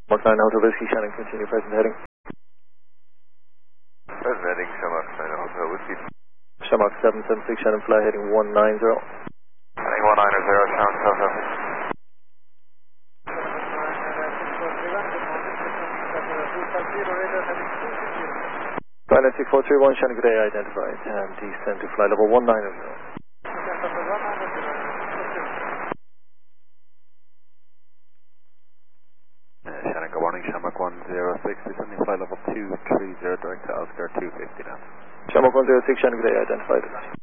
Mark 9 Hotel Whiskey, Shannon, continue present heading. Present heading, Shamrock 9 Hotel Whiskey. Shamrock 776, Shannon, fly heading 190. Heading 190, Shannon, Hotel. Pilot 6431, Shannon, good day, identified, and descend to fly level 190. Shannon, good morning, Shamrock 106, descending flight level 230, direct to Oscar 250 now. Shamrock 106, Shannon, good day, identified.